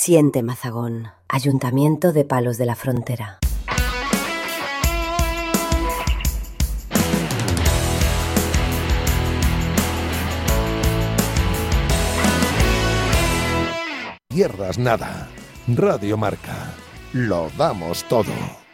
Siente Mazagón, Ayuntamiento de Palos de la Frontera. Pierdas nada. Radio Marca. Lo damos todo.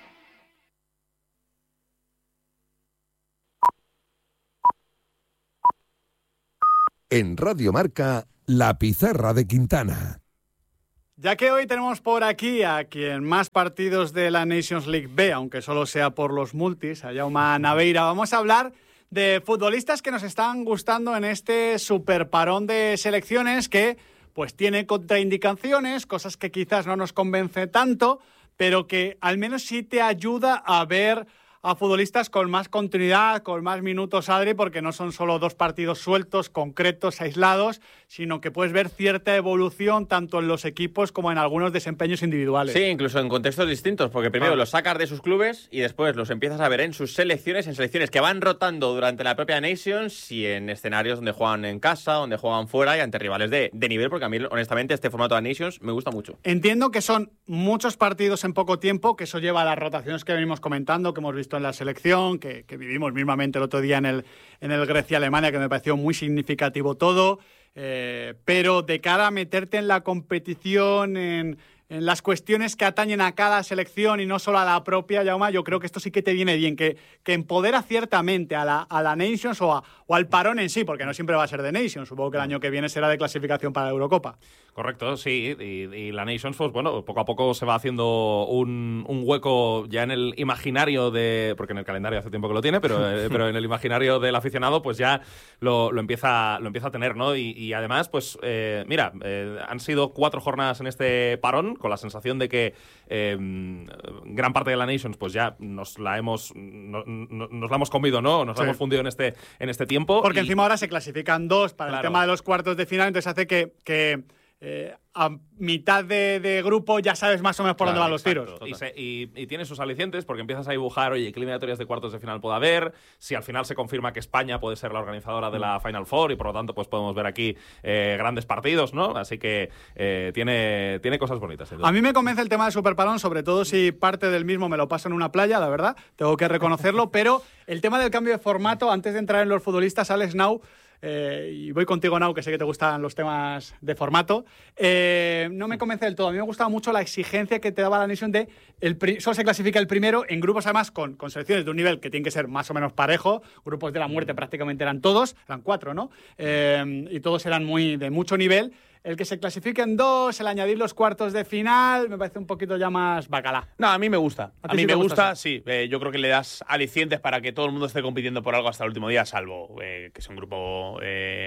En Radio Marca, La Pizarra de Quintana. Ya que hoy tenemos por aquí a quien más partidos de la Nations League ve, aunque solo sea por los multis, a Jaume Naveira, vamos a hablar de futbolistas que nos están gustando en este super parón de selecciones que pues tiene contraindicaciones, cosas que quizás no nos convence tanto, pero que al menos sí te ayuda a ver a futbolistas con más continuidad, con más minutos, Adri, porque no son solo dos partidos sueltos, concretos, aislados, sino que puedes ver cierta evolución tanto en los equipos como en algunos desempeños individuales. Sí, incluso en contextos distintos, porque primero los sacas de sus clubes y después los empiezas a ver en sus selecciones, en selecciones que van rotando durante la propia Nations y en escenarios donde juegan en casa, donde juegan fuera y ante rivales de nivel, porque a mí, honestamente, este formato de Nations me gusta mucho. Entiendo que son muchos partidos en poco tiempo, que eso lleva a las rotaciones que venimos comentando, que hemos visto en la selección, que vivimos mismamente el otro día en el Grecia-Alemania, que me pareció muy significativo todo, pero de cara a meterte en la competición, en las cuestiones que atañen a cada selección y no solo a la propia, Jaume, yo creo que esto sí que te viene bien, que empodera ciertamente a la Nations o al parón en sí, porque no siempre va a ser de Nations, supongo que el año que viene será de clasificación para la Eurocopa. Correcto, sí, y la Nations, pues bueno, poco a poco se va haciendo un hueco ya en el imaginario porque en el calendario hace tiempo que lo tiene, pero en el imaginario del aficionado, pues ya lo empieza a tener, ¿no? Y además, pues mira, han sido 4 jornadas en este parón, con la sensación de que gran parte de la Nations, pues ya nos la hemos comido, ¿no? Nos la hemos fundido en este tiempo. Porque encima ahora se clasifican 2 para el tema de los cuartos de final, entonces hace que a mitad de grupo ya sabes más o menos por dónde van los tiros. Y tiene sus alicientes porque empiezas a dibujar, oye, qué eliminatorias de cuartos de final puede haber, si al final se confirma que España puede ser la organizadora de la Final Four y por lo tanto pues podemos ver aquí grandes partidos, ¿no? Así que tiene cosas bonitas. A mí me convence el tema del Superparón, sobre todo si parte del mismo me lo paso en una playa, la verdad, tengo que reconocerlo, pero el tema del cambio de formato, antes de entrar en los futbolistas, Alex Nau, y voy contigo, Nau, que sé que te gustan los temas de formato, no me convence del todo. A mí me gustaba mucho la exigencia que te daba la Nation de solo se clasifica el primero en grupos, además con selecciones de un nivel que tiene que ser más o menos parejo. Grupos de la muerte prácticamente eran todos, eran 4, ¿no? Y todos eran de mucho nivel. El que se clasifiquen 2, el añadir los cuartos de final, me parece un poquito ya más bacalá. No, a mí me gusta. A mí me gusta, sí. Yo creo que le das alicientes para que todo el mundo esté compitiendo por algo hasta el último día, salvo que sea un grupo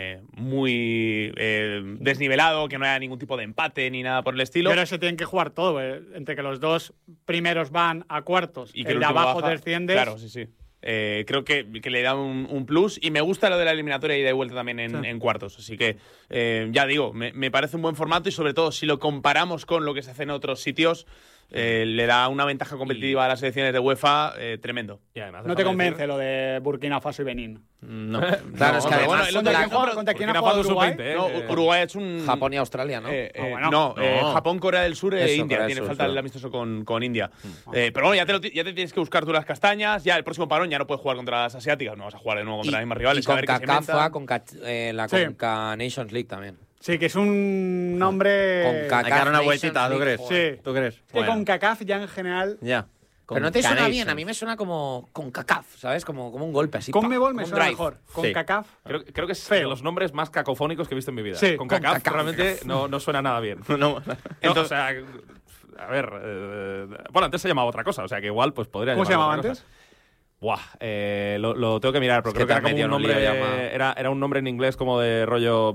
muy desnivelado, que no haya ningún tipo de empate ni nada por el estilo. Pero se tienen que jugar todo, entre que los 2 primeros van a cuartos y que el de abajo desciende. Claro, sí. Creo que le da un plus y me gusta lo de la eliminatoria ida y vuelta también en cuartos, así que ya digo, me parece un buen formato y sobre todo si lo comparamos con lo que se hace en otros sitios, le da una ventaja competitiva a las selecciones de UEFA tremendo. Y además, ¿no te convence lo de Burkina Faso y Benín? No. Claro, es que además ¿Contra quién ha jugado Uruguay? Uruguay ha hecho un... Japón y Australia, ¿no? Japón, Corea del Sur e India. Corea Tiene del falta Sur, el amistoso con India. Pero bueno, ya te tienes que buscar tú las castañas. Ya el próximo parón ya no puedes jugar contra las asiáticas. No vas a jugar de nuevo contra las mismas rivales. Y con CACAF, la Conca Nations League también. Sí, que es un nombre... Con CACAF. Hay que dar una vueltita, ¿tú crees? Sí. ¿Tú crees? Que con CACAF ya en general... Ya. Pero no te suena bien, a mí me suena como con CACAF, ¿sabes? Como un golpe así. Conmebol me suena mejor. Con CACAF. Creo que es de los nombres más cacofónicos que he visto en mi vida. Sí, con CACAF realmente no suena nada bien. Entonces, o sea, a ver, bueno, antes se llamaba otra cosa, o sea que igual pues podría. ¿Cómo se llamaba antes? Buah, lo tengo que mirar, pero creo que era como un nombre. Era un nombre en inglés como de rollo.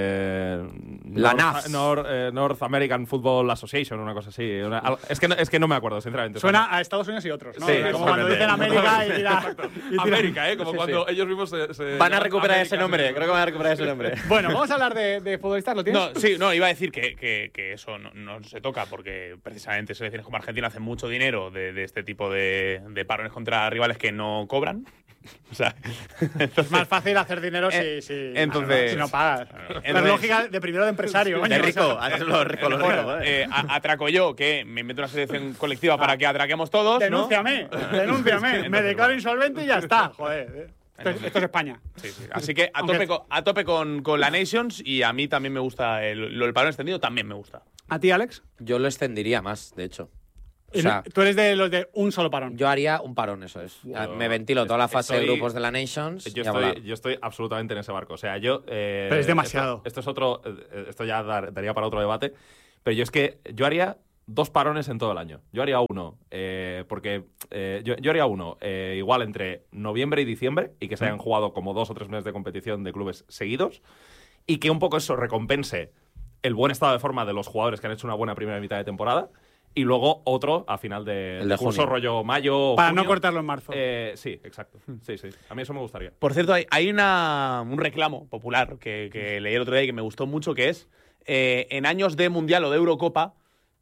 North American Football Association, una cosa así. Es que no me acuerdo, sinceramente. Suena a Estados Unidos y otros, ¿no? Sí, como cuando dicen América y América, como cuando ellos mismos se van a recuperar ese nombre, creo que van a recuperar ese nombre. Bueno, vamos a hablar de futbolistas, ¿lo tienes? Iba a decir que eso no se toca porque precisamente selecciones como Argentina hacen mucho dinero de este tipo de parones contra rivales que no cobran, O sea, Es más fácil hacer dinero si no pagas. La lógica de primero de empresario. De rico, haces lo rico, atraco yo, que me meto una selección colectiva para que atraquemos todos. Denúnciame. Me declaro insolvente y ya está. Joder. Esto es España. Sí. Así que a tope con la Nations, y a mí también me gusta el parón extendido, también me gusta. ¿A ti, Alex? Yo lo extendería más, de hecho. O sea, tú eres de los de un solo parón. Yo haría un parón, eso es. Me ventilo toda la fase de grupos de la Nations. Yo estoy absolutamente en ese barco. O sea, pero es demasiado. Esto es otro. Esto ya daría para otro debate. Pero yo haría 2 parones en todo el año. Yo haría uno. Porque yo haría uno igual entre noviembre y diciembre, y que se hayan jugado como 2 o 3 meses de competición de clubes seguidos, y que un poco eso recompense el buen estado de forma de los jugadores que han hecho una buena primera mitad de temporada. Y luego otro a final de curso, rollo mayo. Para junio. no cortarlo en marzo. Sí, exacto. Sí. A mí eso me gustaría. Por cierto, hay un reclamo popular que leí el otro día y que me gustó mucho, que es en años de Mundial o de Eurocopa,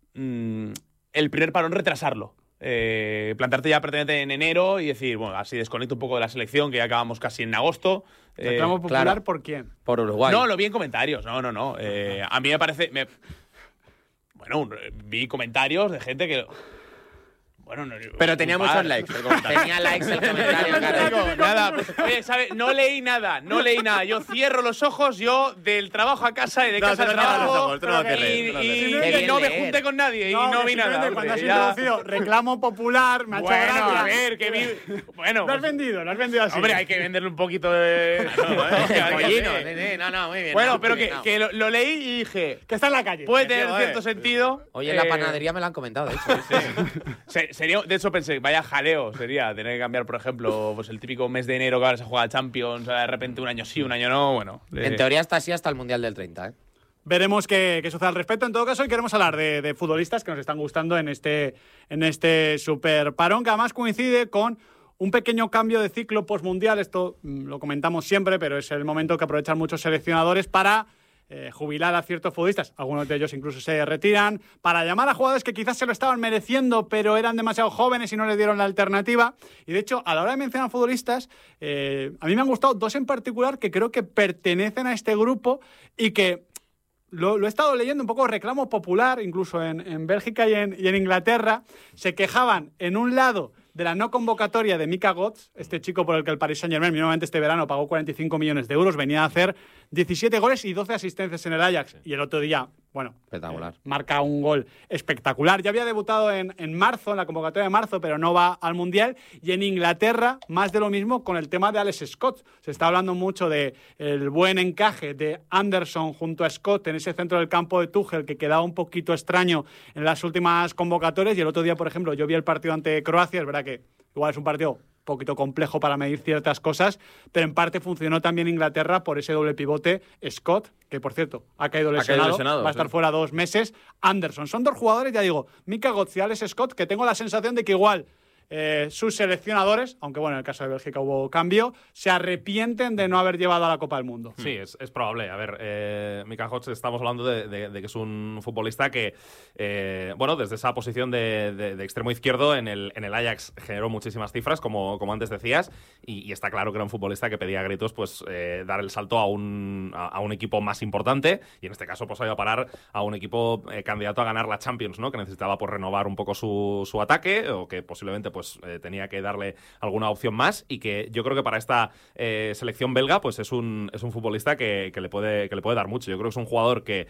el primer parón retrasarlo. Plantarte ya prácticamente en enero y decir, bueno, así desconecto un poco de la selección, que ya acabamos casi en agosto. ¿Reclamo popular claro. por quién? Por Uruguay. No, lo vi en comentarios. No. A mí me parece... Bueno, vi comentarios de gente que... Bueno, no, pero tenía muchos likes. Tenía likes el comentario, claro. Nada, oye, ¿sabes? No leí nada. Yo cierro los ojos, yo del trabajo a casa y de casa al trabajo. Y no me junté con nadie y no vi nada. Cuando has introducido reclamo popular, me ha hecho gracia. A ver, que vi... Bueno, lo has vendido así. Hombre, hay que venderle un poquito de... El pollino. No, muy bien. Bueno, pero que lo leí y dije... Que está en la calle. Puede tener cierto sentido. Oye, en la panadería me lo han comentado, de hecho. De hecho pensé, vaya jaleo sería tener que cambiar, por ejemplo, pues el típico mes de enero que ahora se juega Champions, de repente un año sí, un año no, bueno. En teoría está así hasta el Mundial del 30, ¿eh? Veremos qué sucede al respecto. En todo caso, hoy queremos hablar de futbolistas que nos están gustando en este super parón, que además coincide con un pequeño cambio de ciclo postmundial. Esto lo comentamos siempre, pero es el momento que aprovechan muchos seleccionadores para jubilar a ciertos futbolistas. Algunos de ellos incluso se retiran para llamar a jugadores que quizás se lo estaban mereciendo, pero eran demasiado jóvenes y no les dieron la alternativa. Y de hecho, a la hora de mencionar futbolistas, a mí me han gustado 2 en particular que creo que pertenecen a este grupo y que lo he estado leyendo un poco, reclamo popular, incluso en Bélgica y en Inglaterra. Se quejaban, en un lado, de la no convocatoria de Mika Götze, este chico por el que el Paris Saint-Germain mínimamente este verano pagó 45 millones de euros, venía a hacer 17 goles y 12 asistencias en el Ajax. Y el otro día, bueno, espectacular. Marca un gol espectacular. Ya había debutado en marzo, en la convocatoria de marzo, pero no va al Mundial. Y en Inglaterra, más de lo mismo con el tema de Alex Scott. Se está hablando mucho del buen encaje de Anderson junto a Scott en ese centro del campo de Tuchel, que quedaba un poquito extraño en las últimas convocatorias. Y el otro día, por ejemplo, yo vi el partido ante Croacia. Es verdad que igual es un partido un poquito complejo para medir ciertas cosas, pero en parte funcionó también Inglaterra por ese doble pivote. Scott, que por cierto ha caído lesionado, va a estar fuera 2 meses. Anderson, son 2 jugadores, ya digo, Mika Götze y Alex Scott, que tengo la sensación de que igual sus seleccionadores, aunque bueno, en el caso de Bélgica hubo cambio, se arrepienten de no haber llevado a la Copa del Mundo. Sí, es probable. A ver, Mika Götze, estamos hablando de que es un futbolista que, bueno, desde esa posición de extremo izquierdo en el Ajax generó muchísimas cifras, como antes decías, y está claro que era un futbolista que pedía a gritos pues dar el salto a un equipo más importante, y en este caso pues ha ido a parar a un equipo candidato a ganar la Champions, ¿no? Que necesitaba pues renovar un poco su ataque, o que posiblemente pues tenía que darle alguna opción más, y que yo creo que para esta selección belga pues es un futbolista que le puede dar mucho. Yo creo que es un jugador que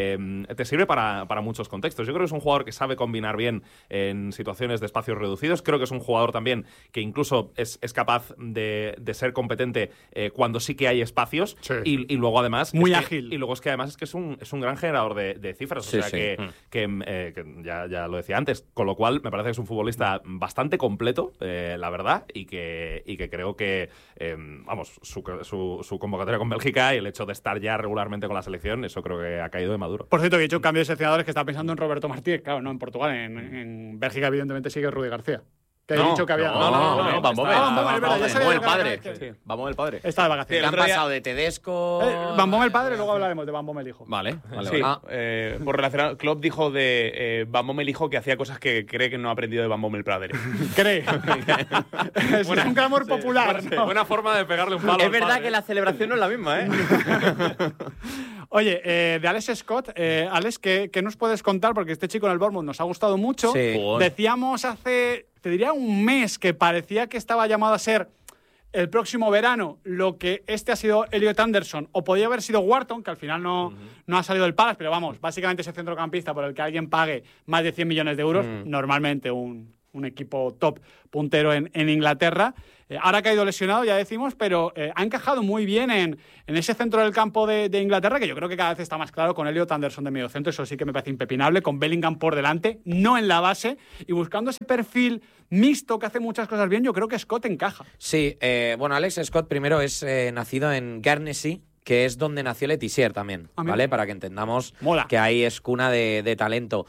te sirve para muchos contextos. Yo creo que es un jugador que sabe combinar bien en situaciones de espacios reducidos. Creo que es un jugador también que incluso es capaz de ser competente cuando sí que hay espacios, sí. Y luego además muy ágil. Y luego es que además es que es un gran generador de cifras, sí, o sea sí. que ya lo decía antes, con lo cual me parece que es un futbolista bastante completo, la verdad, y que creo que vamos, su convocatoria con Bélgica y el hecho de estar ya regularmente con la selección, eso creo que ha caído de maduro. Por cierto, que he hecho un cambio de seleccionadores, que está pensando en Roberto Martínez, claro, no en Portugal, en Bélgica evidentemente sigue Rudi García. Que he dicho que había. No, Van Bommel. Van Bommel, es verdad, ya sabía el que- padre. Sí. Van Bommel el padre. Está de Que vacaciones. han otro día- pasado de Tedesco. Van Bommel padre, luego hablaremos de Van Bommel hijo. Vale, vale. Sí, vale. por relacionar, Klopp dijo de Van Bommel hijo que hacía cosas que cree que no ha aprendido de Van Bommel padre. Cree. Es un clamor popular. ¿no? Buena forma de pegarle un palo. Es al verdad padre. que la celebración no es la misma, ¿eh? Oye, de Alex Scott, Alex, ¿qué nos puedes contar? Porque este chico en el Bournemouth nos ha gustado mucho. Sí. Decíamos hace, te diría, un mes que parecía que estaba llamado a ser el próximo verano lo que este ha sido Elliot Anderson, o podía haber sido Wharton, que al final no ha salido del Palace, pero vamos, básicamente ese centrocampista por el que alguien pague más de 100 millones de euros, normalmente un equipo top puntero en Inglaterra. Ahora ha caído lesionado, ya decimos, pero ha encajado muy bien en ese centro del campo de Inglaterra, que yo creo que cada vez está más claro con Elliot Anderson de medio centro, eso sí que me parece impepinable, con Bellingham por delante, no en la base, y buscando ese perfil mixto que hace muchas cosas bien, yo creo que Scott encaja. Sí, bueno, Alex Scott primero es nacido en Guernsey, que es donde nació Letizier también, Ah, mira. ¿vale? Para que entendamos Mola. que ahí es cuna de talento.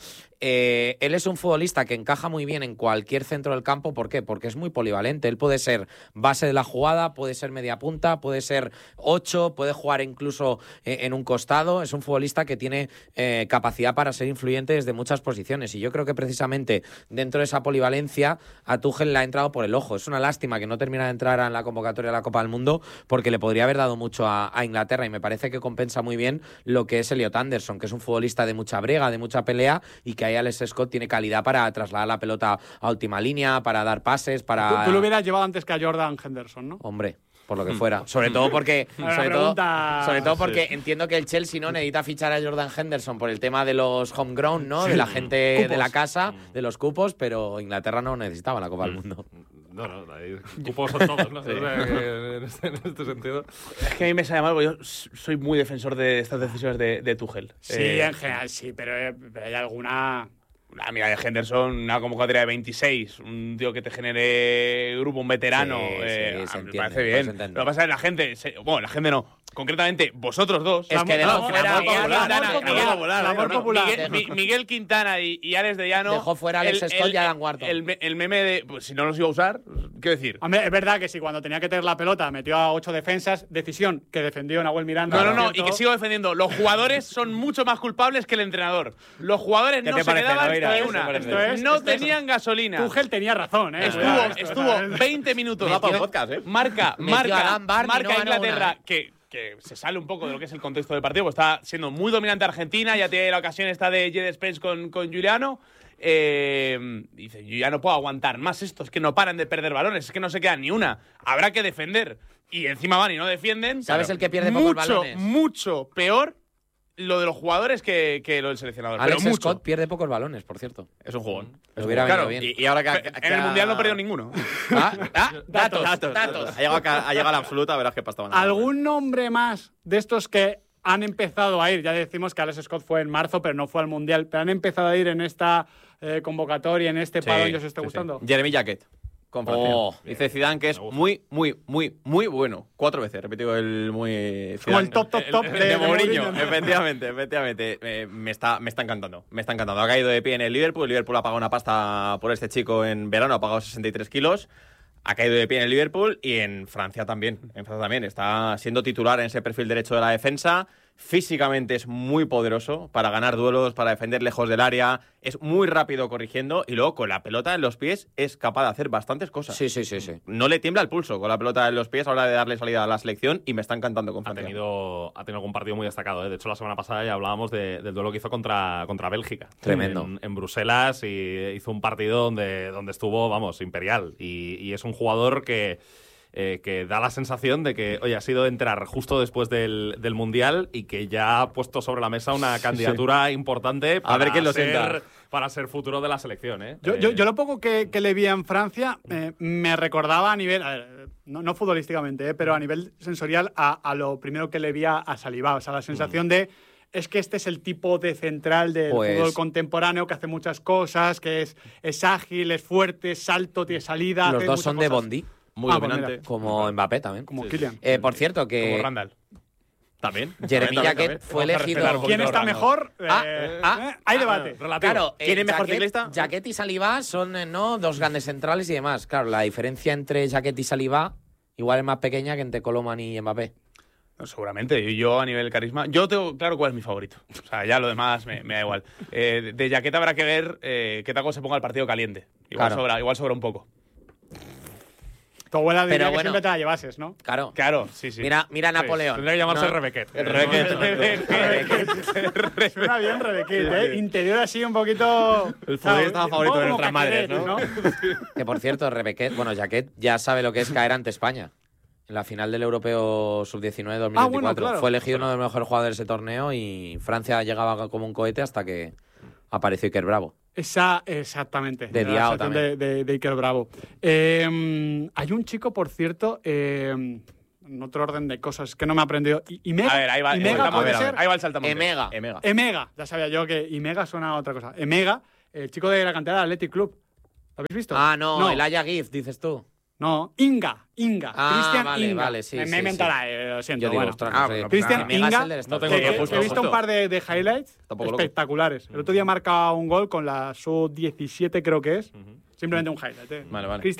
Él es un futbolista que encaja muy bien en cualquier centro del campo. ¿Por qué? Porque es muy polivalente. Él puede ser base de la jugada, puede ser media punta, puede ser 8, puede jugar incluso en un costado. Es un futbolista que tiene capacidad para ser influyente desde muchas posiciones. Y yo creo que precisamente dentro de esa polivalencia a Tuchel le ha entrado por el ojo. Es una lástima que no termine de entrar en la convocatoria de la Copa del Mundo porque le podría haber dado mucho a Inglaterra y me parece que compensa muy bien lo que es Elliot Anderson, que es un futbolista de mucha brega, de mucha pelea y que ahí Alex Scott tiene calidad para trasladar la pelota a última línea, para dar pases, para... Tú lo hubieras llevado antes que a Jordan Henderson, ¿no? Hombre, por lo que fuera. Sobre todo porque... Una sobre pregunta- todo porque entiendo que el Chelsea no necesita fichar a Jordan Henderson por el tema de los homegrown, ¿no? De la gente Cupos. de la casa, de los cupos, pero Inglaterra no necesitaba la Copa del Mundo. No, ahí cupos son todos, ¿no? O sea, que en este sentido. Es que a mí me sale mal, porque yo soy muy defensor de estas decisiones de Tuchel. Sí, en general sí, pero hay alguna... Mira, de Henderson, una convocatoria de 26, un tío que te genere grupo, un veterano, Sí, me se entiende, parece pues bien. se entiende. Lo que pasa es que la gente, bueno, la gente no, concretamente vosotros dos. Es que dejó fuera El amor popular. Miguel Quintana y Alex de Llano. Dejó fuera a Alex Scott y a Dan Wharton. El meme de, pues si no los iba a usar, ¿qué decir? Hombre, es verdad que si cuando tenía que tener la pelota metió a 8 defensas, decisión que defendió Nahuel Miranda. No, ¿cierto? y que sigo defendiendo. Los jugadores son mucho más culpables que el entrenador. Los jugadores ¿Qué no te se parece, quedaban Loira? ni ¿Qué te una. parece? No tenían gasolina. Tuchel tenía razón, ¿eh? Cuidado, esto, Estuvo ¿sabes? 20 minutos. Da para un podcast, ¿eh? Marca Metió a Dan Barney, no ganó Inglaterra, una, que se sale un poco de lo que es el contexto del partido, pues está siendo muy dominante Argentina, ya tiene la ocasión esta de Jed Spence con Giuliano. Dice, yo ya no puedo aguantar más esto, es que no paran de perder balones, es que no se queda ni una. Habrá que defender. Y encima van y no defienden. ¿Sabes el que pierde pocos mucho, balones? mucho peor lo de los jugadores que lo del seleccionador. Alex pero mucho. Scott pierde pocos balones, por cierto. Es un jugón. Le hubiera Claro, venido bien. Y ahora que En el Mundial no ha perdido ninguno. Datos. Ha llegado a la absoluta, verás qué pasta van a hacer. ¿Algún nombre más de estos que han empezado a ir? Ya decimos que Alex Scott fue en marzo, pero no fue al Mundial. Pero han empezado a ir en esta convocatoria, en este palo, y os está gustando. Jeremy Jacket. Con Francia. Oh. Dice Zidane que es muy bueno. 4 veces, repetido el muy... Como el top de Mourinho. ¿no? Efectivamente. Me está encantando. Ha caído de pie en el Liverpool. El Liverpool ha pagado una pasta por este chico en verano. Ha pagado 63 kilos. Ha caído de pie en el Liverpool y en Francia también. Está siendo titular en ese perfil derecho de la defensa. Físicamente es muy poderoso para ganar duelos, para defender lejos del área. Es muy rápido corrigiendo y luego con la pelota en los pies es capaz de hacer bastantes cosas. Sí. No le tiembla el pulso con la pelota en los pies a la hora de darle salida a la selección y me está encantando con Ha Francia. tenido algún partido muy destacado, ¿eh? De hecho, la semana pasada ya hablábamos del duelo que hizo contra Bélgica. Tremendo. En Bruselas, y hizo un partido donde estuvo, vamos, imperial. Y es un jugador que da la sensación de que, oye, ha sido entrar justo después del Mundial y que ya ha puesto sobre la mesa una candidatura importante A ver quién lo ser, sienta. para ser futuro de la selección, ¿eh? Yo lo poco que le vi en Francia me recordaba a nivel, no futbolísticamente, pero a nivel sensorial a lo primero que le vi a Saliba. O sea, la sensación de, es que este es el tipo de central del fútbol contemporáneo que hace muchas cosas, que es ágil, es fuerte, es alto, tiene salida. Los hace dos muchas son de cosas. Bondi, Muy pues dominante. mira. como Mbappé también. Como Kylian. Por cierto, que... Como Randall. También. Jeremy También, Jacquet también. fue Vamos a elegido. respetar un ¿Quién poquito está los mejor? Hay debate. Relativo. Claro, ¿Quién es mejor Jacquet- ciclista? Jacquet y Saliba son ¿no? dos grandes centrales y demás. Claro, la diferencia entre Jacquet y Saliba igual es más pequeña que entre Coleman y Mbappé. No, seguramente. Y yo a nivel carisma, yo tengo claro cuál es mi favorito. O sea, ya lo demás me da igual. De Jacquet habrá que ver qué tal se ponga el partido caliente. Claro. Igual sobra un poco. Tu abuela diría Pero que bueno. siempre te la llevases, ¿no? Claro. Claro, sí, sí. Mira Napoleón. Tendría que llamarse No, Rebequet. Suena bien, Rebequit, ¿eh? Interior así un poquito... El futbolista favorito de nuestras madres, ¿no? Que por cierto, Jacquet ya sabe lo que es caer ante España. En la final del Europeo Sub-19 2024. bueno, claro. Fue elegido uno de los mejores jugadores de ese torneo y Francia llegaba como un cohete hasta que apareció Iker Bravo. Exactamente. De la Diao sección también. de Iker Bravo. Hay un chico, por cierto, en otro orden de cosas que no me ha aprendido. Imega, A ver, ahí va, Imega puede ser. ahí va el saltamontes. Emega. Emega. Emega. Ya sabía yo que Imega suena a otra cosa. Emega, el chico de la cantera del Athletic Club. ¿Lo habéis visto? Ah, no, el Aya Gift, dices tú. No, Inga. Ah, Cristian vale, Inga. vale, sí, me sí, he inventado, lo siento. Yo digo, bueno. ostras, Ah, no sé. bueno, Cristian Emega es Inga, el del No tengo que que he visto un par de highlights Tampoco loco. espectaculares. El otro día marca un gol con la sub-17, creo que es. Simplemente un highlight. Vale, vale. Cristian